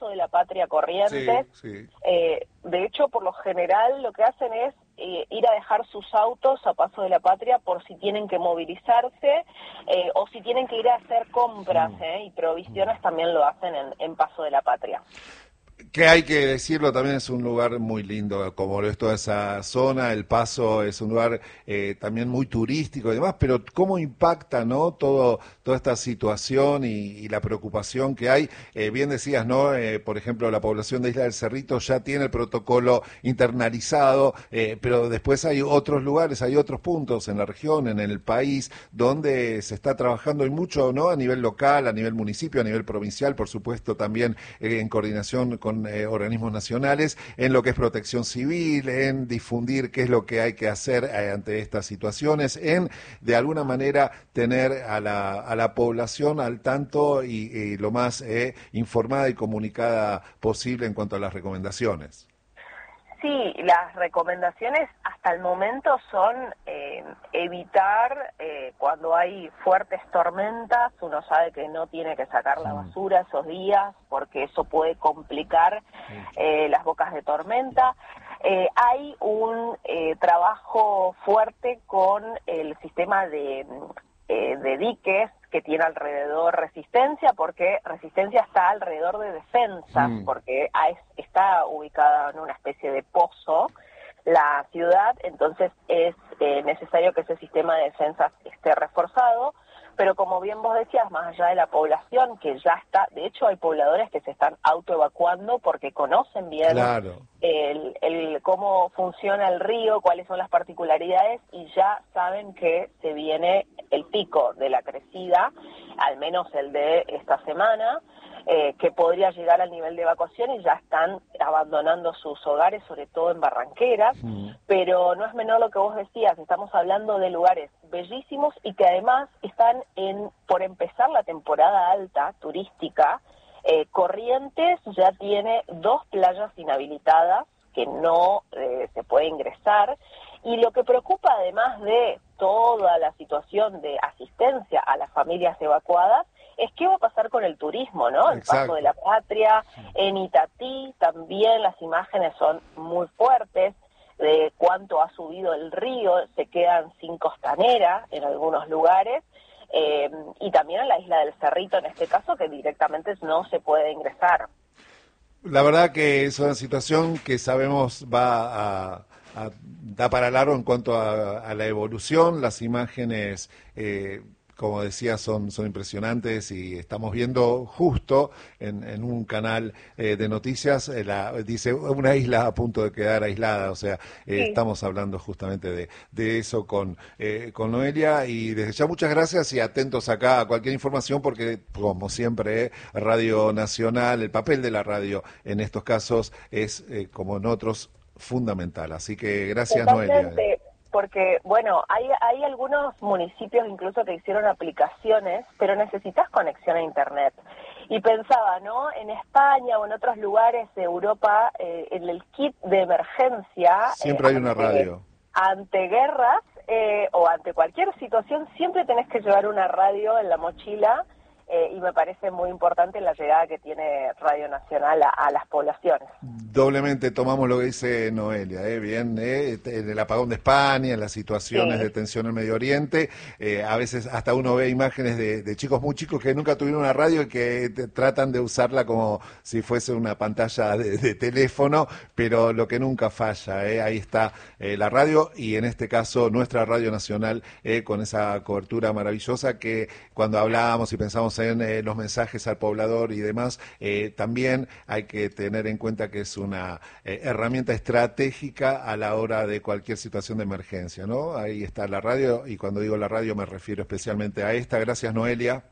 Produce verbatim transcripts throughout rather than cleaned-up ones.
Paso de la Patria Corrientes. Sí, sí. Eh, de hecho, por lo general lo que hacen es eh, ir a dejar sus autos a Paso de la Patria por si tienen que movilizarse eh, o si tienen que ir a hacer compras, Mm. eh, y provisiones también lo hacen en, en Paso de la Patria. Que hay que decirlo, también es un lugar muy lindo, como lo es toda esa zona. El Paso es un lugar eh, también muy turístico y demás, pero cómo impacta, ¿no?, todo toda esta situación y, y la preocupación que hay. Eh, bien decías, ¿no?, eh, por ejemplo, la población de Isla del Cerrito ya tiene el protocolo internalizado, eh, pero después hay otros lugares, hay otros puntos en la región, en el país, donde se está trabajando y mucho, ¿no?, a nivel local, a nivel municipio, a nivel provincial, por supuesto, también eh, en coordinación con Eh, organismos nacionales, en lo que es protección civil, en difundir qué es lo que hay que hacer eh, ante estas situaciones, en de alguna manera tener a la, a la población al tanto y, y lo más eh, informada y comunicada posible en cuanto a las recomendaciones. Sí, las recomendaciones hasta el momento son eh, evitar eh, cuando hay fuertes tormentas. Uno sabe que no tiene que sacar la basura esos días porque eso puede complicar eh, las bocas de tormenta. Eh, hay un eh, trabajo fuerte con el sistema de, eh, de diques que tiene alrededor Resistencia, porque Resistencia está alrededor de defensas, mm. porque hay, está ubicada en una especie de pozo la ciudad, entonces es eh, necesario que ese sistema de defensas esté reforzado, pero como bien vos decías, más allá de la población que ya está, de hecho hay pobladores que se están autoevacuando porque conocen bien claro. el, el cómo funciona el río, cuáles son las particularidades y ya saben que se viene el pico de la crecida, al menos el de esta semana, eh, que podría llegar al nivel de evacuación y ya están abandonando sus hogares, sobre todo en Barranqueras, mm. pero no es menor lo que vos decías, estamos hablando de lugares bellísimos y que además están en por empezar la temporada alta turística. eh, Corrientes ya tiene dos playas inhabilitadas que no eh, se puede ingresar, y lo que preocupa además de toda la situación de asistencia a las familias evacuadas es qué va a pasar con el turismo, ¿no? El Exacto. Paso de la Patria, en Itatí también las imágenes son muy fuertes de cuánto ha subido el río, se quedan sin costanera en algunos lugares, eh, y también en la isla del Cerrito en este caso, que directamente no se puede ingresar. La verdad que es una situación que sabemos va a, a da para largo en cuanto a, a la evolución. Las imágenes, eh, como decía, son, son impresionantes y estamos viendo justo en, en un canal eh, de noticias, eh, la, dice una isla a punto de quedar aislada, o sea, eh, sí. Estamos hablando justamente de, de eso con, eh, con Noelia, y desde ya muchas gracias y atentos acá a cualquier información porque, como siempre, eh, Radio Nacional, el papel de la radio en estos casos es, eh, como en otros, fundamental. Así que gracias, Totalmente. Noelia. Porque, bueno, hay, hay algunos municipios incluso que hicieron aplicaciones, pero necesitas conexión a Internet. Y pensaba, ¿no?, en España o en otros lugares de Europa, eh, en el kit de emergencia... Siempre eh, hay una ante, radio. Ante guerras eh, o ante cualquier situación, siempre tenés que llevar una radio en la mochila, eh, y me parece muy importante la llegada que tiene Radio Nacional a, a las poblaciones. Doblemente tomamos lo que dice Noelia, ¿eh? Bien, ¿eh? En el apagón de España, en las situaciones sí. de tensión en Medio Oriente, eh, a veces hasta uno ve imágenes de, de chicos muy chicos que nunca tuvieron una radio y que te, tratan de usarla como si fuese una pantalla de, de teléfono, pero lo que nunca falla, ¿eh? Ahí está eh, la radio, y en este caso nuestra Radio Nacional, eh, con esa cobertura maravillosa que cuando hablábamos y pensamos en eh, los mensajes al poblador y demás, eh, también hay que tener en cuenta que es una eh, herramienta estratégica a la hora de cualquier situación de emergencia, ¿no? Ahí está la radio, y cuando digo la radio me refiero especialmente a esta. Gracias, Noelia.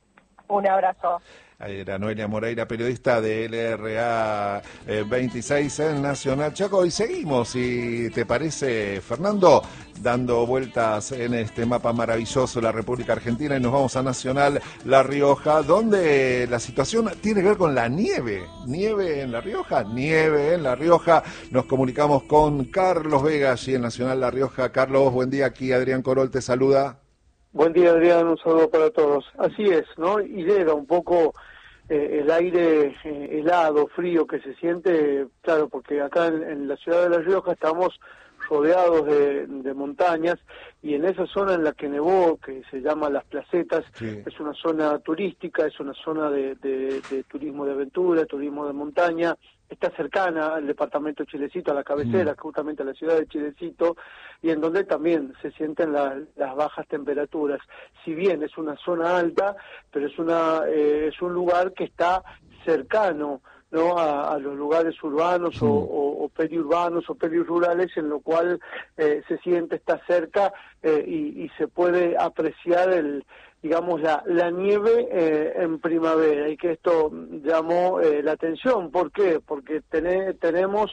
Un abrazo. Era Noelia Moreira, periodista de L R A eh, veintiséis en Nacional Chaco. Y seguimos, si te parece, Fernando, dando vueltas en este mapa maravilloso de la República Argentina, y nos vamos a Nacional La Rioja, donde la situación tiene que ver con la nieve. Nieve en La Rioja, nieve en La Rioja. Nos comunicamos con Carlos Vega, allí en Nacional La Rioja. Carlos, buen día, aquí Adrián Corol te saluda. Buen día, Adrián, un saludo para todos. Así es, ¿no? Y llega un poco eh, el aire eh, helado, frío que se siente, claro, porque acá en, en la ciudad de La Rioja estamos rodeados de, de montañas, y en esa zona en la que nevó, que se llama Las Placetas, sí. Es una zona turística, es una zona de, de, de turismo de aventura, turismo de montaña, está cercana al departamento de Chilecito, a la cabecera, mm. justamente a la ciudad de Chilecito, y en donde también se sienten la, las bajas temperaturas. Si bien es una zona alta, pero es una eh, es un lugar que está cercano, ¿no? A, a los lugares urbanos sí. o, o, o periurbanos o periururales, en lo cual eh, se siente, está cerca eh, y, y se puede apreciar el digamos la, la nieve eh, en primavera, y que esto llamó eh, la atención. ¿Por qué? Porque tené, tenemos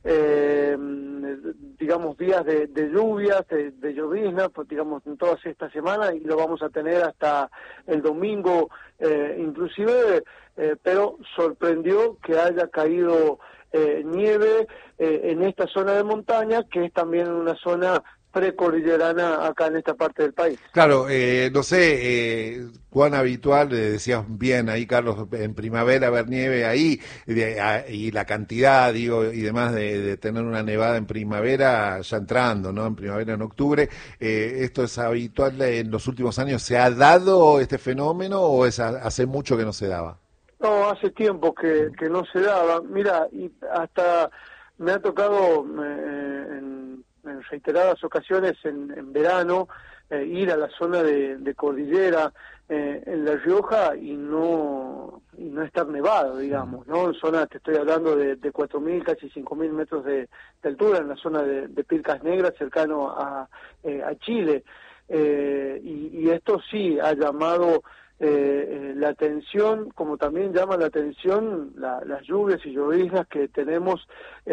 eh, digamos días de, de lluvias, de, de llovizna, pues, digamos en todas estas semanas, y lo vamos a tener hasta el domingo eh, inclusive, eh, pero sorprendió que haya caído eh, nieve eh, en esta zona de montaña, que es también una zona precordillerana acá en esta parte del país. Claro, eh, no sé eh, cuán habitual, eh, decías bien ahí, Carlos, en primavera ver nieve ahí, de, a, y la cantidad, digo, y demás de, de tener una nevada en primavera ya entrando, ¿no? En primavera, en octubre, eh, ¿esto es habitual en los últimos años? ¿Se ha dado este fenómeno o es a, hace mucho que no se daba? No, hace tiempo que, que no se daba. Mira, y hasta me ha tocado eh, en en reiteradas ocasiones en, en verano eh, ir a la zona de, de cordillera eh, en La Rioja y no y no estar nevado, digamos, ¿no? En zona, te estoy hablando de, de cuatro mil, casi cinco mil metros de, de altura, en la zona de, de Pircas Negras, cercano a, eh, a Chile. Eh, y, y esto sí ha llamado Eh, la atención, como también llama la atención la, las lluvias y lloviznas que tenemos,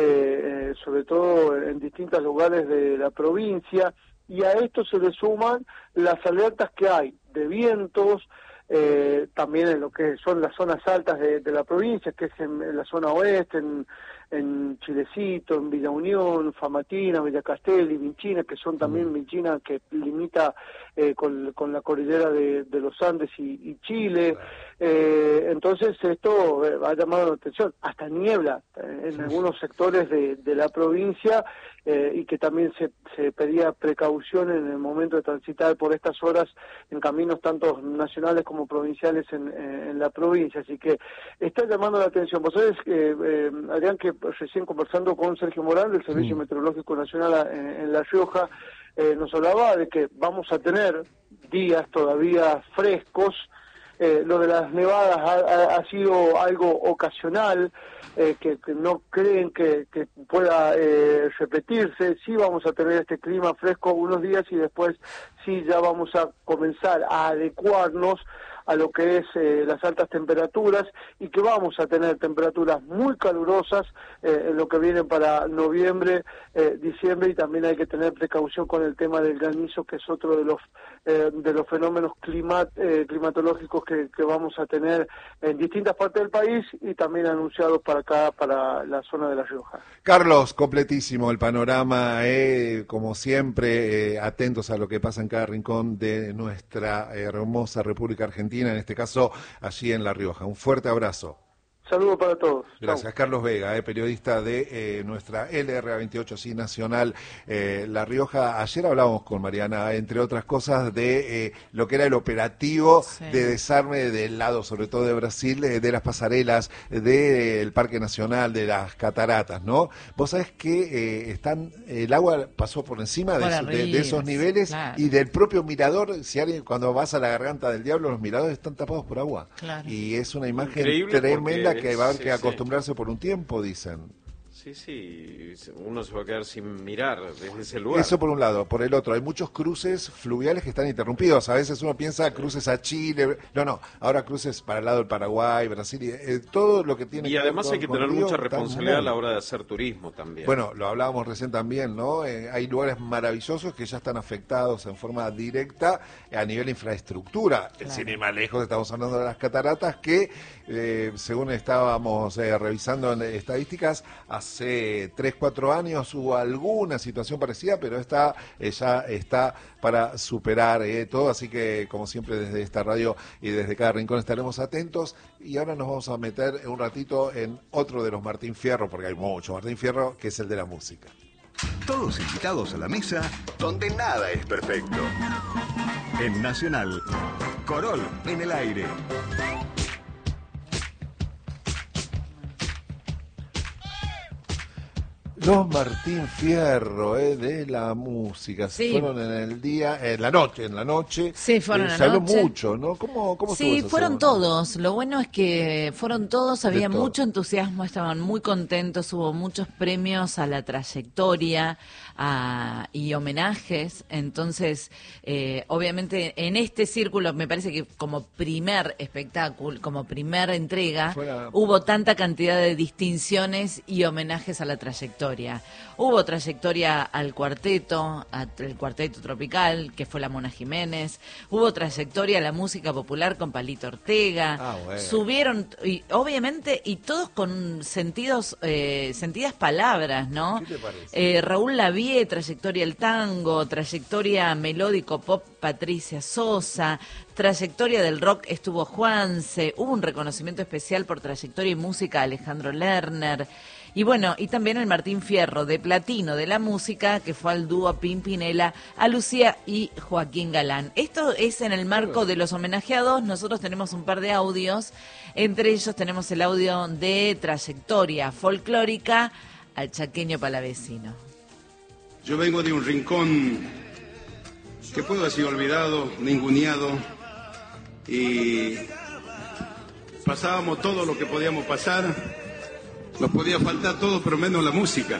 eh, eh, sobre todo en distintos lugares de la provincia, y a esto se le suman las alertas que hay de vientos, eh, también en lo que son las zonas altas de, de la provincia, que es en, en la zona oeste, en, en Chilecito, en Villa Unión, Famatina, Villa Castelli, Vinchina, que son también Vinchina que limita eh, con, con la cordillera de, de los Andes y, y Chile. Eh, entonces esto eh, ha llamado la atención, hasta niebla eh, en algunos sectores de, de la provincia, eh, y que también se, se pedía precaución en el momento de transitar por estas horas en caminos tanto nacionales como provinciales en, en la provincia. Así que está llamando la atención. Vos sabés, eh, eh, Adrián, que recién conversando con Sergio Morán del Servicio sí. Meteorológico Nacional en, en La Rioja, eh, nos hablaba de que vamos a tener días todavía frescos. Eh, lo de las nevadas ha, ha, ha sido algo ocasional, eh, que, que no creen que, que pueda eh, repetirse. Sí vamos a tener este clima fresco unos días, y después sí ya vamos a comenzar a adecuarnos a lo que es eh, las altas temperaturas, y que vamos a tener temperaturas muy calurosas eh, en lo que viene para noviembre, eh, diciembre, y también hay que tener precaución con el tema del granizo, que es otro de los eh, de los fenómenos climat, eh, climatológicos que, que vamos a tener en distintas partes del país, y también anunciados para acá, para la zona de La Rioja. Carlos, completísimo el panorama, eh, como siempre, eh, atentos a lo que pasa en cada rincón de nuestra hermosa República Argentina, en este caso allí en La Rioja. Un fuerte abrazo. Saludos para todos. Gracias. Chau. Carlos Vega, eh, periodista de eh, nuestra L R A veintiocho, sí, nacional, eh, La Rioja. Ayer hablábamos con Mariana, entre otras cosas, de eh, lo que era el operativo sí. de desarme del lado, sobre todo de Brasil, eh, de las pasarelas, del de, Parque Nacional, de las cataratas, ¿no? Vos sabés que eh, están el agua pasó por encima de, por de, de esos niveles, claro. Y del propio mirador. Si alguien, cuando vas a la Garganta del Diablo, los miradores están tapados por agua. Claro. Y es una imagen increíble, tremenda que va a haber que sí, acostumbrarse sí. por un tiempo, dicen. Sí, sí, uno se va a quedar sin mirar desde ese lugar. Eso por un lado. Por el otro, hay muchos cruces fluviales que están interrumpidos. A veces uno piensa cruces a Chile. No, no, ahora cruces para el lado del Paraguay, Brasil, eh, todo lo que tiene y que ver con... Y además hay que tener río, mucha responsabilidad a la hora de hacer turismo también. Bueno, lo hablábamos recién también, ¿no? Eh, hay lugares maravillosos que ya están afectados en forma directa a nivel infraestructura. Claro. Sin ir más lejos, estamos hablando de las cataratas que, eh, según estábamos eh, revisando en estadísticas, a hace tres, cuatro años hubo alguna situación parecida, pero esta eh, ya está para superar eh, todo, así que como siempre desde esta radio y desde cada rincón estaremos atentos. Y ahora nos vamos a meter un ratito en otro de los Martín Fierro, porque hay mucho Martín Fierro, que es el de la música. Todos invitados a la mesa donde nada es perfecto. En Nacional, Corol en el aire. Los Martín Fierro, eh, de la música, Sí. fueron en el día, en la noche, en la noche. Sí, fueron eh, en Se la habló noche. mucho, ¿no? ¿Cómo, cómo estuvo Sí, esa fueron semana? todos. Lo bueno es que fueron todos, había todo. mucho entusiasmo, estaban muy contentos, hubo muchos premios a la trayectoria a- y homenajes. Entonces, eh, obviamente, en este círculo, me parece que como primer espectáculo, como primera entrega, Fuera- hubo tanta cantidad de distinciones y homenajes a la trayectoria. Hubo trayectoria al cuarteto, al cuarteto tropical, que fue la Mona Jiménez. Hubo trayectoria a la música popular con Palito Ortega. Ah, bueno. Subieron, y obviamente, y todos con sentidos, eh, sentidas palabras, ¿no? ¿Qué te parece? Eh, Raúl Lavie, trayectoria al tango, trayectoria melódico pop Patricia Sosa, trayectoria del rock estuvo Juanse, hubo un reconocimiento especial por trayectoria y música a Alejandro Lerner. Y bueno, y también el Martín Fierro de platino de la música, que fue al dúo Pimpinela, a Lucía y Joaquín Galán. Esto es en el marco de los homenajeados. Nosotros tenemos un par de audios. Entre ellos tenemos el audio de trayectoria folclórica al chaqueño palavecino. Yo vengo de un rincón que pudo haber sido olvidado, ninguneado, y pasábamos todo lo que podíamos pasar. Nos podía faltar todo, pero menos la música.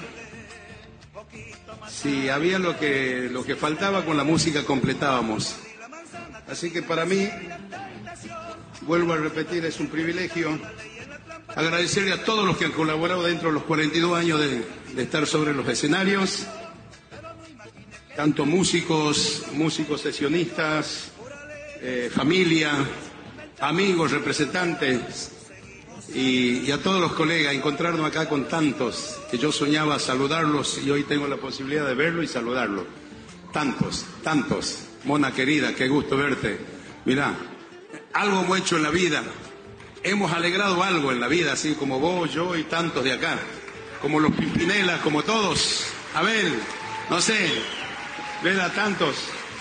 Si había lo que, lo que faltaba, con la música completábamos. Así que para mí, vuelvo a repetir, es un privilegio agradecerle a todos los que han colaborado dentro de los cuarenta y dos años de, de estar sobre los escenarios, tanto músicos, músicos sesionistas, eh, familia, amigos, representantes, y, y a todos los colegas. Encontrarnos acá con tantos que yo soñaba saludarlos, y hoy tengo la posibilidad de verlo y saludarlo. Tantos, tantos. Mona querida, qué gusto verte. Mirá, algo hemos hecho en la vida, hemos alegrado algo en la vida, así como vos, yo y tantos de acá, como los Pimpinelas, como todos. Abel, no sé, ver a tantos.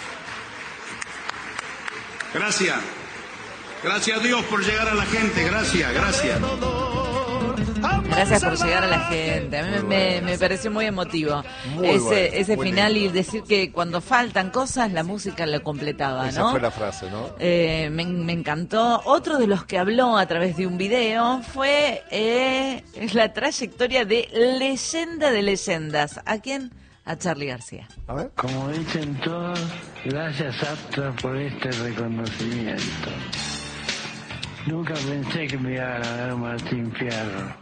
Gracias. Gracias a Dios por llegar a la gente, gracias, gracias. Gracias por llegar a la gente. A mí me, me, me pareció muy emotivo Muy ese, bueno, ese muy final lindo. y decir que cuando faltan cosas, la música lo completaba, Esa ¿no? fue la frase, ¿no? Eh, me, me encantó. Otro de los que habló a través de un video fue eh, la trayectoria de leyenda de leyendas. ¿A quién? A Charly García. A ver. Como dicen todos, gracias Astra por este reconocimiento. Nunca pensé que me iba a ganar Martín Fierro.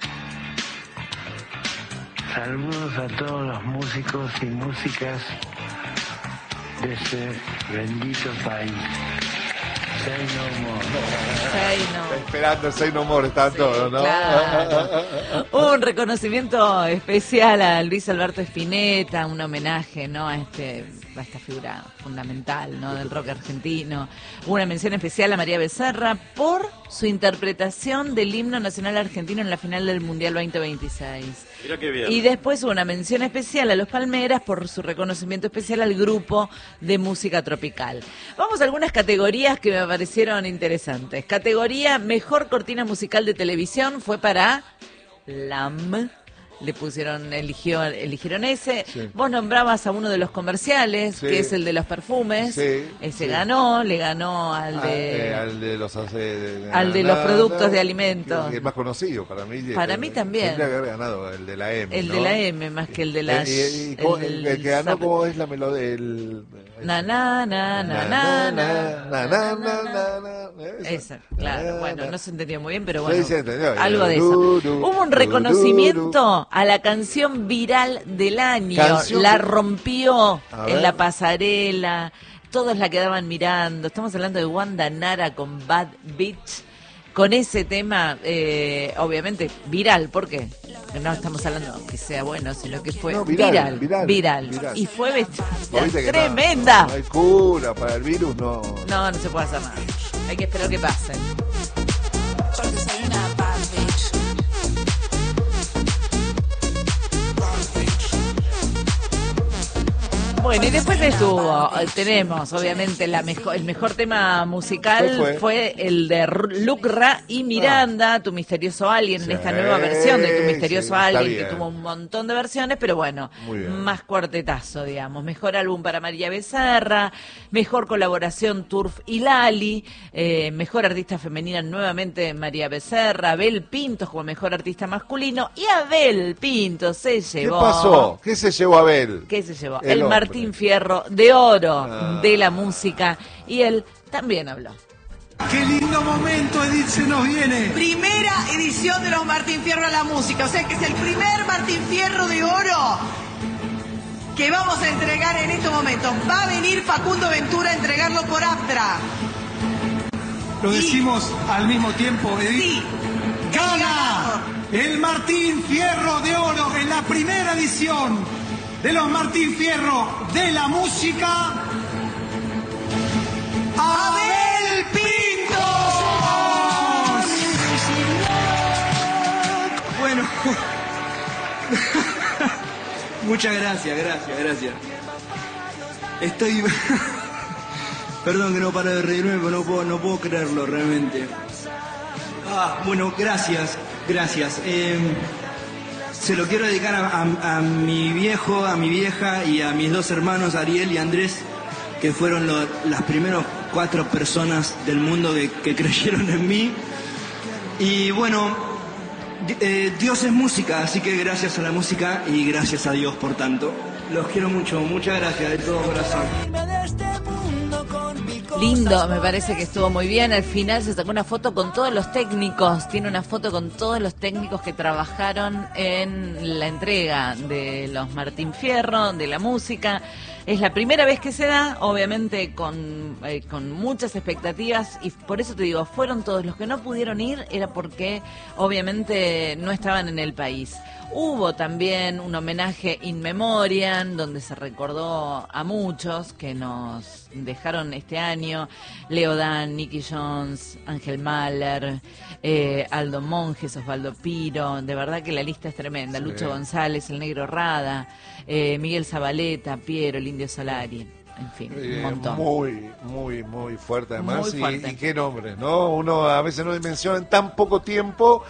Saludos a todos los músicos y músicas de este bendito país. Say no more. Say no. Está esperando el Say No More, está todo, ¿no? Claro. Un reconocimiento especial a Luis Alberto Spinetta, un homenaje, ¿no? a este a esta figura fundamental, ¿no? del rock argentino. Una mención especial a María Becerra por su interpretación del himno nacional argentino en la final del Mundial veinte veintiséis. Mira qué bien. Y después hubo una mención especial a los Palmeras por su reconocimiento especial al grupo de música tropical. Vamos a algunas categorías que me parecieron interesantes. Categoría Mejor Cortina Musical de Televisión fue para L A M. Le pusieron, eligió, eligieron ese. Sí. Vos nombrabas a uno de los comerciales, Sí. que es el de los perfumes. Sí, Ese sí. ganó, le ganó al Ah, de... eh, al de los hace- de- al de los productos de alimentos. que es más conocido para mí. Para mí también. Tendría que haber ganado el de la M. el ¿no? de la M, más que el de la... Eh, y- y cómo- el, el que ganó, zap- ¿cómo es la melodía? El... Na, na, na, na, na, na, na, na, na, na, na. Esa, claro, bueno, no se entendió muy bien, pero Sí, bueno, se entendió. algo de Du, eso. du, Hubo un du, reconocimiento a la canción viral del año, Canción la que- rompió A en ver. la pasarela, todos la quedaban mirando. Estamos hablando de Wanda Nara con Bad Bitch, con ese tema, eh, obviamente, viral, ¿por qué? que no estamos hablando que sea bueno, sino que fue No, viral, viral, viral, viral, viral. y fue vestida ¿No viste que tremenda. No, no hay cura para el virus, no. No, no se puede hacer nada. Hay que esperar que pase. Bueno, y después estuvo, tenemos obviamente la mejor, el mejor tema musical fue? fue el de Lucra y Miranda, ah. Tu misterioso alguien, Sí, en esta nueva versión de Tu misterioso sí, alguien, que tuvo un montón de versiones, pero bueno, más cuartetazo, digamos. Mejor álbum para María Becerra, mejor colaboración Turf y Lali, eh, mejor artista femenina nuevamente María Becerra, Abel Pintos como mejor artista masculino, y Abel Pintos se llevó... ¿Qué pasó? ¿Qué se llevó Abel? ¿Qué se llevó? El El, hombre. Martín Fierro de Oro Ah. de la música, y él también habló. ¡Qué lindo momento, Edith, se nos viene! Primera edición de los Martín Fierro a la música, o sea que es el primer Martín Fierro de Oro que vamos a entregar en estos momentos. Va a venir Facundo Ventura a entregarlo por Aptra. Lo decimos y... al mismo tiempo, Edith. Sí. ¡Gana el Martín Fierro de Oro en la primera edición de los Martín Fierro de la música, Abel Pintos! Bueno, muchas gracias, gracias, gracias. Estoy... Perdón que no paro de reírme, pero no puedo, no puedo creerlo realmente. Ah, bueno, gracias, gracias. Eh, Se lo quiero dedicar a, a, a mi viejo, a mi vieja y a mis dos hermanos, Ariel y Andrés, que fueron lo, las primeras cuatro personas del mundo que, que creyeron en mí. Y bueno, eh, Dios es música, así que gracias a la música y gracias a Dios por tanto. Los quiero mucho, muchas gracias de todo corazón. Lindo, me parece que estuvo muy bien. Al final se sacó una foto con todos los técnicos. Tiene una foto con todos los técnicos que trabajaron en la entrega de los Martín Fierro, de la música. Es la primera vez que se da, obviamente con, eh, con muchas expectativas, y por eso te digo, fueron todos. Los que no pudieron ir era porque obviamente no estaban en el país. Hubo también un homenaje in memoriam, donde se recordó a muchos que nos dejaron este año: Leo Dan, Nicky Jones, Ángel Mahler, eh, Aldo Monjes, Osvaldo Piro. De verdad que la lista es tremenda. Sí. Lucho González, el Negro Rada, eh, Miguel Zabaleta, Piero, el Indio Solari. En fin, un eh, montón. Muy, muy, muy fuerte además. Muy fuerte. Y, y qué nombres, ¿no? Uno a veces no dimensiona en tan poco tiempo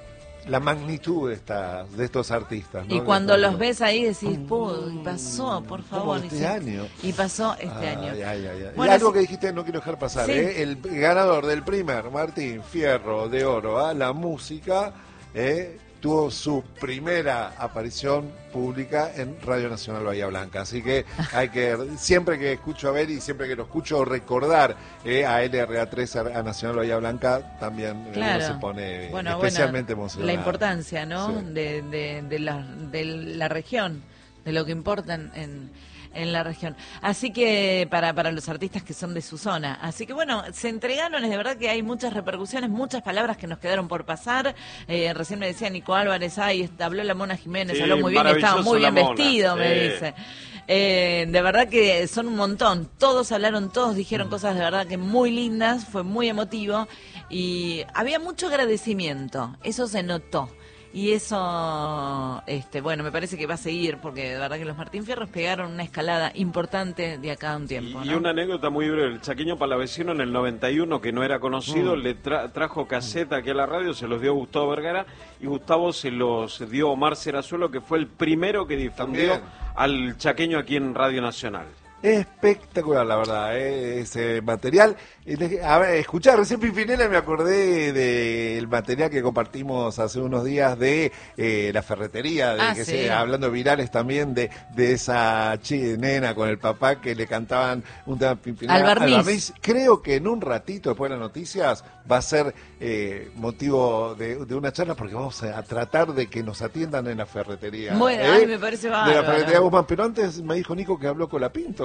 la magnitud de, esta, de estos artistas, ¿no? Y cuando los ves ahí decís, puh, y pasó, por favor. Este y, sí, año. Y pasó este ay, año. Ay, ay, ay. Bueno, y algo sí. que dijiste no quiero dejar pasar, Sí. ¿eh? El ganador del primer Martín Fierro de Oro a la música, ¿eh? tuvo su primera aparición pública en Radio Nacional Bahía Blanca. Así que hay que, siempre que escucho a ver y siempre que lo escucho recordar eh, a L R A tres, a Nacional Bahía Blanca, también claro. uno se pone bueno, especialmente bueno, emocionado. La importancia, ¿no? Sí. De, de, de, la, de la región, de lo que importa en... en en la región. Así que para para los artistas que son de su zona. Así que bueno, se entregaron, es de verdad que hay muchas repercusiones, muchas palabras que nos quedaron por pasar. Eh, recién me decía Nico Álvarez, ay, habló la Mona Jiménez, sí, habló muy bien, estaba muy bien vestido, sí. me dice. Eh, de verdad que son un montón. Todos hablaron, todos dijeron cosas de verdad que muy lindas, fue muy emotivo y había mucho agradecimiento, eso se notó. Y eso, este, bueno, me parece que va a seguir, porque de verdad que los Martín Fierros pegaron una escalada importante de acá a un tiempo, Y, ¿no? y una anécdota muy breve, el Chaqueño Palavecino en el noventa y uno, que no era conocido, mm. le tra trajo caseta aquí a la radio, se los dio Gustavo Vergara, y Gustavo se los dio Omar Serazuelo, que fue el primero que difundió También. al Chaqueño aquí en Radio Nacional. Espectacular, la verdad, ¿eh? Ese material. A ver, escuchar, recién Pimpinela me acordé del material que compartimos hace unos días de eh, la ferretería, de ah, que sí. se, hablando de virales también, de, de esa chi, nena con el papá que le cantaban un tema Pimpinela. Albarniz. Albarniz. Creo que en un ratito, después de las noticias, va a ser eh, motivo de, de una charla, porque vamos a, a tratar de que nos atiendan en la ferretería. Bueno, ¿eh? ay, me parece bárbaro. De la ferretería Guzmán, pero antes me dijo Nico que habló con la Pinto,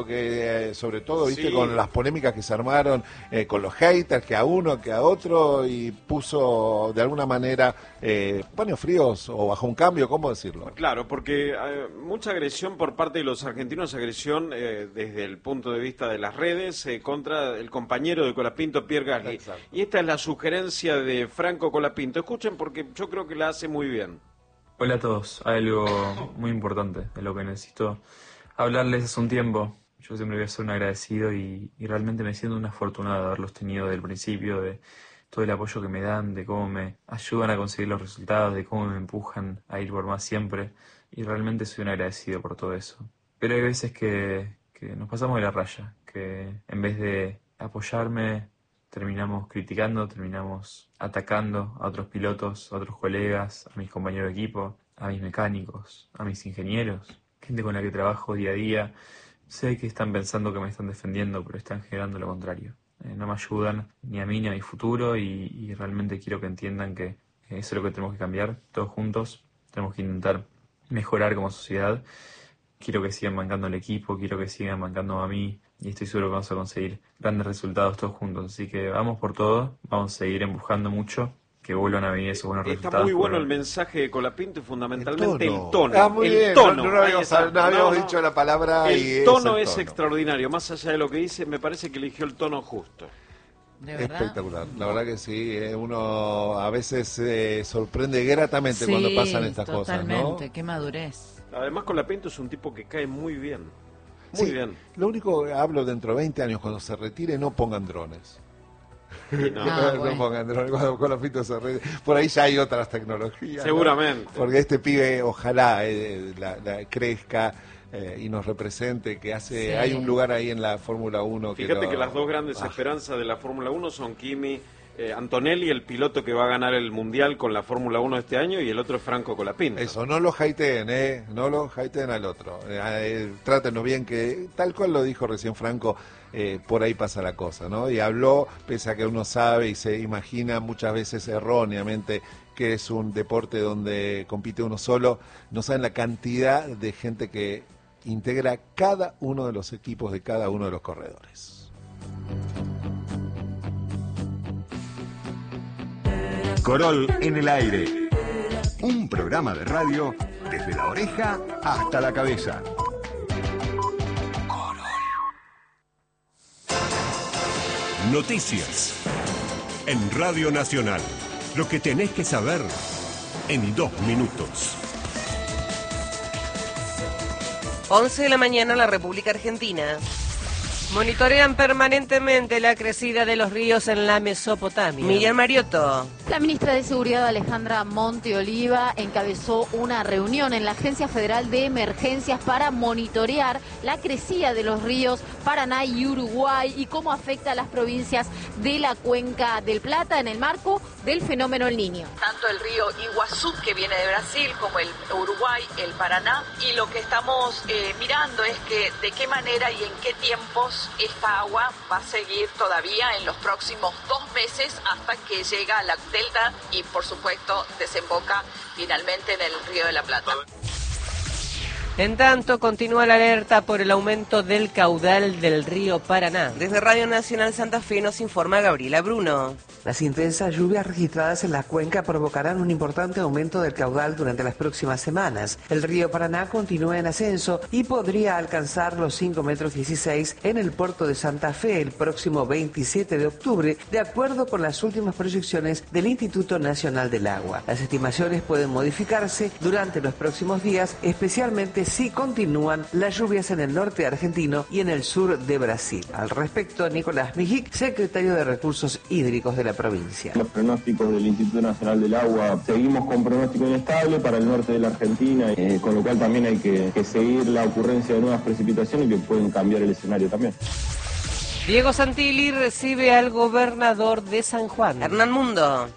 que eh, sobre todo, viste, Sí. con las polémicas que se armaron eh, con los haters, que a uno, que a otro, y puso de alguna manera eh, paños fríos o bajo un cambio, ¿cómo decirlo? Claro, porque eh, mucha agresión por parte de los argentinos, agresión eh, desde el punto de vista de las redes eh, contra el compañero de Colapinto, Pierre Gasly. Exacto. Y esta es la sugerencia de Franco Colapinto. Escuchen porque yo creo que la hace muy bien. Hola a todos, hay algo muy importante de lo que necesito hablarles hace un tiempo. Yo siempre voy a ser un agradecido y, y realmente me siento un afortunado de haberlos tenido desde el principio, de todo el apoyo que me dan, de cómo me ayudan a conseguir los resultados, de cómo me empujan a ir por más siempre. Y realmente soy un agradecido por todo eso. Pero hay veces que, que nos pasamos de la raya, que en vez de apoyarme terminamos criticando, terminamos atacando a otros pilotos, a otros colegas, a mis compañeros de equipo, a mis mecánicos, a mis ingenieros, gente con la que trabajo día a día. Sé que están pensando que me están defendiendo, pero están generando lo contrario. Eh, no me ayudan ni a mí ni a mi futuro y, y realmente quiero que entiendan que eso es lo que tenemos que cambiar todos juntos. Tenemos que intentar mejorar como sociedad. Quiero que sigan bancando el equipo, quiero que sigan bancando a mí y estoy seguro que vamos a conseguir grandes resultados todos juntos. Así que vamos por todo, vamos a seguir empujando mucho, que vuelvan a venir esos buenos Está resultados. muy bueno por- el mensaje de Colapinto y fundamentalmente el tono. tono. Ah, muy el bien, tono. no- no Ahí habíamos- está. no habíamos dicho la palabra y El es tono el es tono. extraordinario. Más allá de lo que dice, me parece que eligió el tono justo. ¿De verdad? Espectacular, la verdad que sí, eh, uno a veces se sorprende gratamente Sí, cuando pasan estas cosas, ¿no? totalmente, qué madurez. Además, Colapinto es un tipo que cae muy bien. Muy Sí, bien. Lo único que hablo dentro de veinte años, cuando se retire, no pongan drones. Y no. Ah, no bueno. pongan drones, cuando Colapinto se retire. Por ahí ya hay otras tecnologías, ¿no? Seguramente. Porque este pibe, ojalá eh, la, la crezca eh, y nos represente, que hace, Sí. hay un lugar ahí en la Fórmula uno. Fíjate lo- que las dos grandes Ah, esperanzas de la Fórmula uno son Kimi eh, Antonelli, el piloto que va a ganar el Mundial con la Fórmula uno este año, y el otro es Franco Colapinto. Eso, no lo hateen, ¿eh? No lo hateen al otro. Eh, eh, trátenlo bien, que tal cual lo dijo recién Franco, eh, por ahí pasa la cosa, ¿no? Y habló, pese a que uno sabe y se imagina muchas veces erróneamente que es un deporte donde compite uno solo, no saben la cantidad de gente que integra cada uno de los equipos de cada uno de los corredores. Corol en el aire. Un programa de radio desde la oreja hasta la cabeza. Noticias. En Radio Nacional. Lo que tenés que saber en dos minutos. once de la mañana, la República Argentina. Monitorean permanentemente la crecida de los ríos en la Mesopotamia. Miriam Mariotto. La ministra de Seguridad, Alejandra Monteoliva, encabezó una reunión en la Agencia Federal de Emergencias para monitorear la crecida de los ríos Paraná y Uruguay y cómo afecta a las provincias de la Cuenca del Plata en el marco del fenómeno El Niño. Tanto el río Iguazú, que viene de Brasil, como el Uruguay, el Paraná, y lo que estamos eh, mirando es que de qué manera y en qué tiempos esta agua va a seguir todavía en los próximos dos meses hasta que llega a la delta y, por supuesto, desemboca finalmente en el Río de la Plata. En tanto, continúa la alerta por el aumento del caudal del río Paraná. Desde Radio Nacional Santa Fe nos informa Gabriela Bruno. Las intensas lluvias registradas en la cuenca provocarán un importante aumento del caudal durante las próximas semanas. El río Paraná continúa en ascenso y podría alcanzar los cinco metros dieciséis en el puerto de Santa Fe el próximo veintisiete de octubre, de acuerdo con las últimas proyecciones del Instituto Nacional del Agua. Las estimaciones pueden modificarse durante los próximos días, especialmente si continúan las lluvias en el norte argentino y en el sur de Brasil. Al respecto, Nicolás Mijic, secretario de Recursos Hídricos de la provincia. Los pronósticos del Instituto Nacional del Agua, seguimos con pronóstico inestable para el norte de la Argentina, eh, con lo cual también hay que, que seguir la ocurrencia de nuevas precipitaciones que pueden cambiar el escenario también. Diego Santilli recibe al gobernador de San Juan. Hernán Mundo.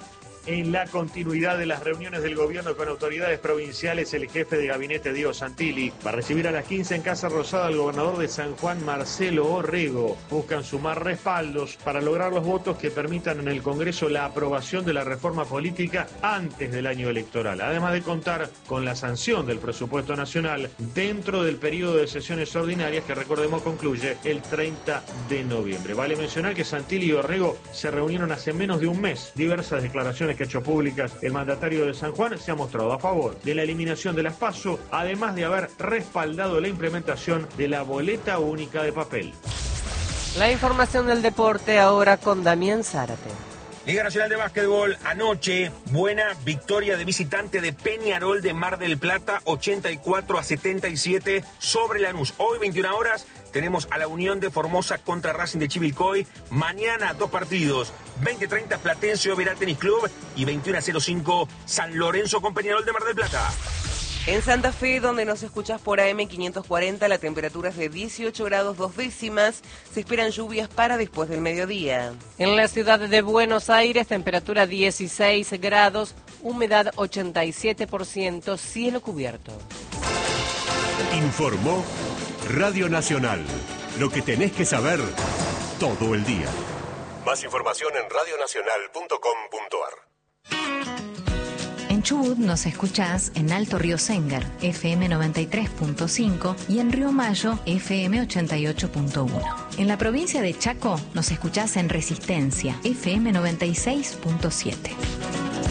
en la continuidad de las reuniones del gobierno con autoridades provinciales, el jefe de gabinete Diego Santilli va a recibir a las quince en Casa Rosada al gobernador de San Juan, Marcelo Orrego. Buscan sumar respaldos para lograr los votos que permitan en el Congreso la aprobación de la reforma política antes del año electoral, además de contar con la sanción del presupuesto nacional dentro del periodo de sesiones ordinarias que, recordemos, concluye el treinta de noviembre. Vale mencionar que Santilli y Orrego se reunieron hace menos de un mes. Diversas declaraciones que ha hecho públicas el mandatario de San Juan se ha mostrado a favor de la eliminación de las PASO, además de haber respaldado la implementación de la boleta única de papel. La información del deporte ahora con Damián Zárate. Liga Nacional de Básquetbol, anoche, buena victoria de visitante de Peñarol de Mar del Plata, ochenta y cuatro a setenta y siete sobre Lanús. Hoy, veintiuna horas, tenemos a la Unión de Formosa contra Racing de Chivilcoy. Mañana, dos partidos, veinte treinta Platense Oberá Tenis Club y veintiuno cero cinco San Lorenzo con Peñarol de Mar del Plata. En Santa Fe, donde nos escuchas por A M quinientos cuarenta, la temperatura es de dieciocho grados dos décimas. Se esperan lluvias para después del mediodía. En la ciudad de Buenos Aires, temperatura dieciséis grados, humedad ochenta y siete por ciento, cielo cubierto. Informó Radio Nacional. Lo que tenés que saber todo el día. Más información en radio nacional punto com punto a r. En Chubut nos escuchás en Alto Río Sengar, F M noventa y tres punto cinco y en Río Mayo, F M ochenta y ocho punto uno. En la provincia de Chaco nos escuchás en Resistencia, F M noventa y seis punto siete.